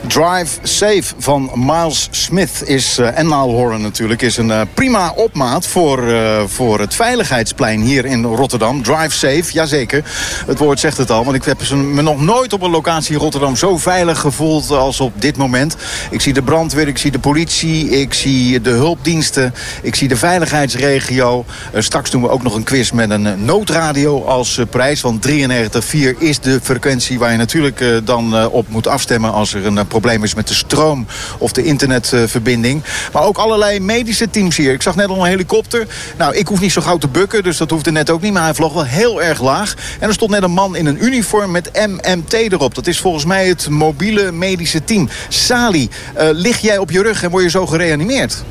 Drive Safe van Miles Smith en Niall Horan natuurlijk is een prima opmaat voor het veiligheidsplein hier in Rotterdam. Drive Safe, jazeker. Het woord zegt het al, want ik heb me nog nooit op een locatie in Rotterdam zo veilig gevoeld als op dit moment. Ik zie de brandweer, ik zie de politie, ik zie de hulpdiensten, ik zie de veiligheidsregio. Straks doen we ook nog een quiz met een noodradio als prijs, want 93.4 is de frequentie waar je natuurlijk dan op moet afstemmen als er een probleem is met de stroom of de internetverbinding. Maar ook allerlei medische teams hier. Ik zag net al een helikopter. Nou, ik hoef niet zo gauw te bukken, dus dat hoefde net ook niet. Maar hij vloog wel heel erg laag. En er stond net een man in een uniform met MMT erop. Dat is volgens mij het mobiele medische team. Sali, lig jij op je rug en word je zo gereanimeerd?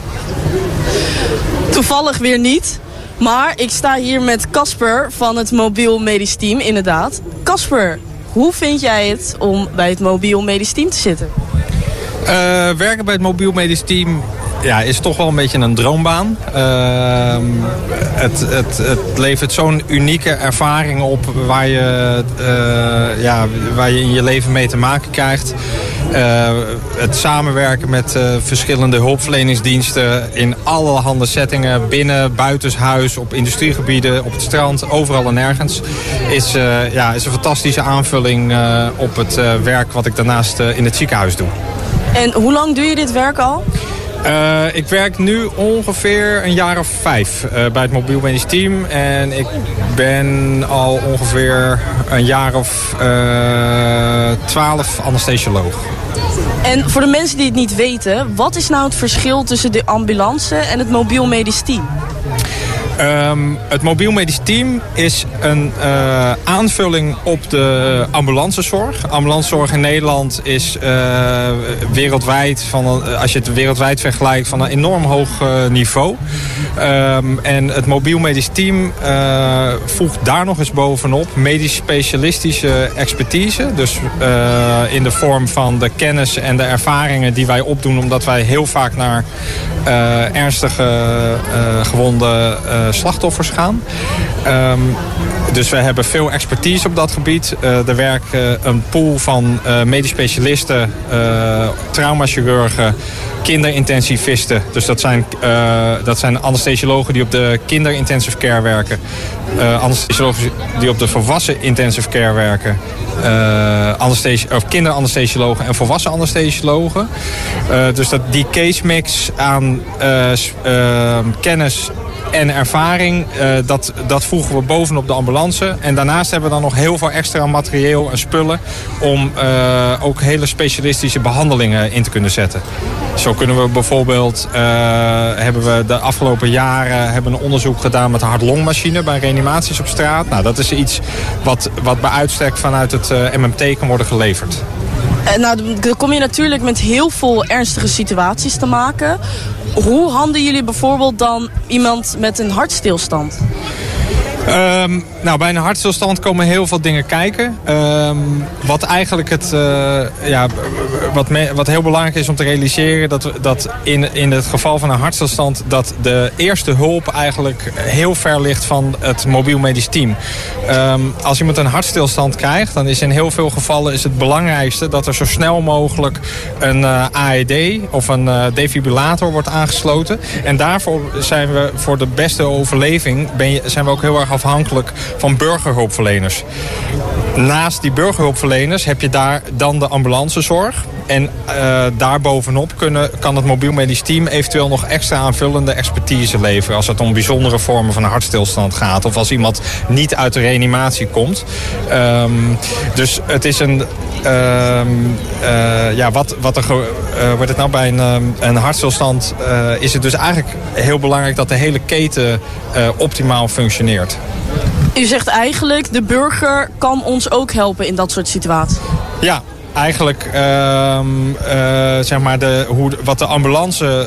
Toevallig weer niet. Maar ik sta hier met Casper van het mobiel medisch team, inderdaad. Casper, hoe vind jij het om bij het mobiel medisch team te zitten? Werken bij het mobiel medisch team is toch wel een beetje een droombaan. Het levert zo'n unieke ervaring op waar je in je leven mee te maken krijgt. Het samenwerken met verschillende hulpverleningsdiensten in allerhande settingen, binnen, buitenshuis, op industriegebieden, op het strand, overal en nergens, is een fantastische aanvulling op het werk wat ik daarnaast in het ziekenhuis doe. En hoe lang doe je dit werk al? Ik werk nu ongeveer een jaar of 5 bij het mobiel medisch team. En ik ben al ongeveer een jaar of 12 anesthesioloog. En voor de mensen die het niet weten, wat is nou het verschil tussen de ambulance en het mobiel medisch team? Het mobiel medisch team is een aanvulling op de ambulancezorg. Ambulancezorg in Nederland is wereldwijd, als je het wereldwijd vergelijkt, van een enorm hoog niveau. En het mobiel medisch team voegt daar nog eens bovenop medisch specialistische expertise. Dus in de vorm van de kennis en de ervaringen die wij opdoen, omdat wij heel vaak naar ernstige gewonde slachtoffers gaan. Dus we hebben veel expertise op dat gebied. Er werken een pool van medisch specialisten, traumachirurgen, kinderintensivisten. Dus dat zijn anesthesiologen die op de kinderintensive care werken. Anesthesiologen die op de volwassen intensive care werken. Kinderanesthesiologen en volwassen anesthesiologen. Dus die case mix aan kennis en ervaring, dat voegen we bovenop de ambulance. En daarnaast hebben we dan nog heel veel extra materieel en spullen om ook hele specialistische behandelingen in te kunnen zetten. Zo kunnen we bijvoorbeeld, hebben we de afgelopen jaren een onderzoek gedaan met de hart-longmachine bij reanimaties op straat. Nou, dat is iets wat bij uitstek vanuit het MMT kan worden geleverd. Nou, dan kom je natuurlijk met heel veel ernstige situaties te maken. Hoe handelen jullie bijvoorbeeld dan iemand met een hartstilstand? Bij een hartstilstand komen heel veel dingen kijken. Wat eigenlijk wat heel belangrijk is om te realiseren, dat in het geval van een hartstilstand, dat de eerste hulp eigenlijk heel ver ligt van het mobiel medisch team. Als iemand een hartstilstand krijgt, dan is in heel veel gevallen het belangrijkste dat er zo snel mogelijk een AED of een defibrillator wordt aangesloten. En daarvoor zijn we voor de beste overleving zijn we ook heel erg afhankelijk van burgerhulpverleners. Naast die burgerhulpverleners heb je daar dan de ambulancezorg. En daarbovenop kan het mobiel medisch team eventueel nog extra aanvullende expertise leveren als het om bijzondere vormen van een hartstilstand gaat. Of als iemand niet uit de reanimatie komt. Dus het is wordt het nou bij een hartstilstand is het dus eigenlijk heel belangrijk dat de hele keten optimaal functioneert. U zegt eigenlijk, de burger kan ons ook helpen in dat soort situaties. Ja, eigenlijk wat de ambulance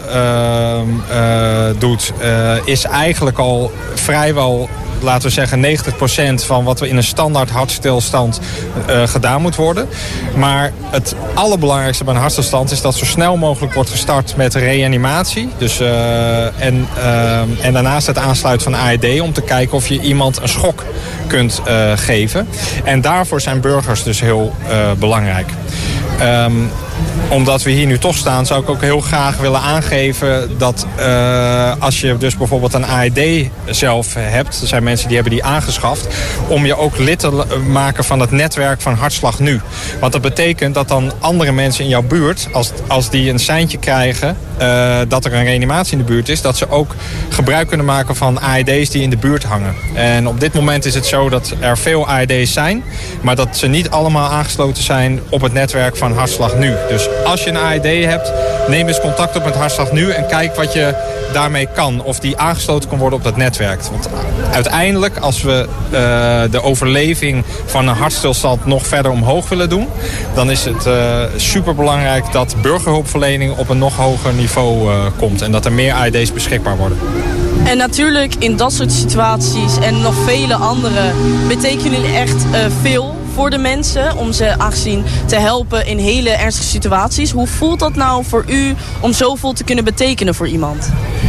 doet, is eigenlijk al vrijwel, laten we zeggen, 90% van wat we in een standaard hartstilstand gedaan moet worden. Maar het allerbelangrijkste bij een hartstilstand is dat zo snel mogelijk wordt gestart met reanimatie. Dus, en daarnaast het aansluiten van AED om te kijken of je iemand een schok kunt geven. En daarvoor zijn burgers dus heel belangrijk. omdat we hier nu toch staan, zou ik ook heel graag willen aangeven dat als je dus bijvoorbeeld een AED zelf hebt, er zijn mensen die hebben die aangeschaft, om je ook lid te maken van het netwerk van Hartslag Nu. Want dat betekent dat dan andere mensen in jouw buurt, als die een seintje krijgen dat er een reanimatie in de buurt is, dat ze ook gebruik kunnen maken van AED's die in de buurt hangen. En op dit moment is het zo dat er veel AED's zijn, maar dat ze niet allemaal aangesloten zijn op het netwerk van Hartslag Nu. Dus als je een AED hebt, neem eens contact op met Hartslag Nu en kijk wat je daarmee kan. Of die aangesloten kan worden op dat netwerk. Want uiteindelijk, als we de overleving van een hartstilstand nog verder omhoog willen doen, dan is het superbelangrijk dat burgerhulpverlening op een nog hoger niveau komt. En dat er meer AED's beschikbaar worden. En natuurlijk in dat soort situaties en nog vele andere betekenen jullie echt veel voor de mensen om ze aangezien te helpen in hele ernstige situaties. Hoe voelt dat nou voor u om zoveel te kunnen betekenen voor iemand?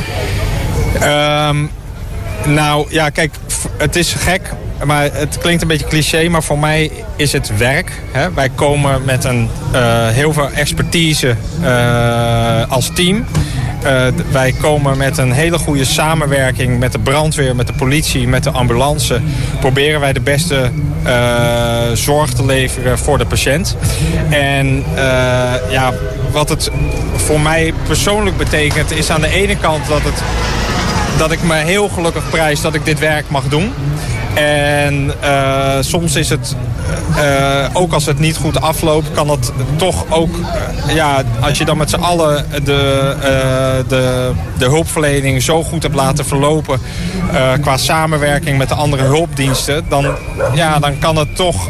Nou ja, kijk, het is gek, maar het klinkt een beetje cliché, maar voor mij is het werk. Hè? Wij komen met heel veel expertise als team. Wij komen met een hele goede samenwerking met de brandweer, met de politie, met de ambulance. Proberen wij de beste zorg te leveren voor de patiënt. En wat het voor mij persoonlijk betekent is aan de ene kant dat ik me heel gelukkig prijs dat ik dit werk mag doen. En soms is het, ook als het niet goed afloopt, kan het toch ook, als je dan met z'n allen de hulpverlening zo goed hebt laten verlopen qua samenwerking met de andere hulpdiensten, dan kan het toch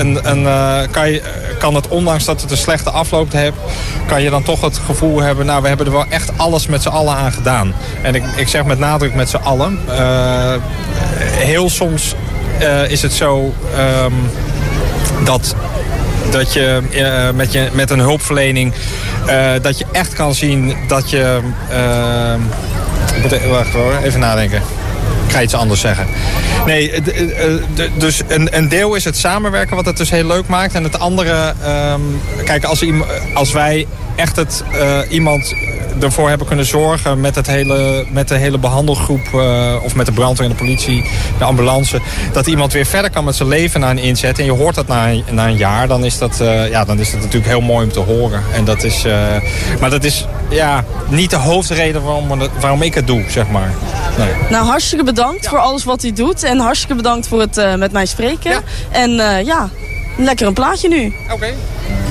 kan het, ondanks dat het een slechte afloop heeft, kan je dan toch het gevoel hebben, nou, we hebben er wel echt alles met z'n allen aan gedaan. En ik zeg met nadruk met z'n allen. Heel soms is het zo dat je met een hulpverlening dat je echt kan zien dat je wacht hoor, even nadenken. Ik ga iets anders zeggen. Nee, dus een deel is het samenwerken wat het dus heel leuk maakt. En het andere, kijk, als wij echt iemand ervoor hebben kunnen zorgen met de hele behandelgroep of met de brandweer en de politie, de ambulance, dat iemand weer verder kan met zijn leven na een inzet. En je hoort dat na een jaar, dan is dat natuurlijk heel mooi om te horen. En dat is, maar dat is niet de hoofdreden waarom ik het doe, zeg maar. Nee. Nou, hartstikke bedankt voor alles wat u doet. En hartstikke bedankt voor het met mij spreken. Ja. En lekker een plaatje nu. Oké.